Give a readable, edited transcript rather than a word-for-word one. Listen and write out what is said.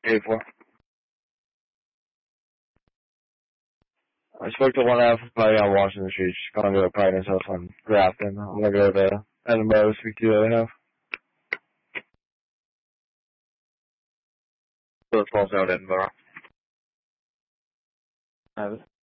84. I spoke to one out probably on Washington Street. She's going to go to Priden's house on Grafton. I'm going to go to Edinburgh to speak to the other half. So it's also out Edinburgh.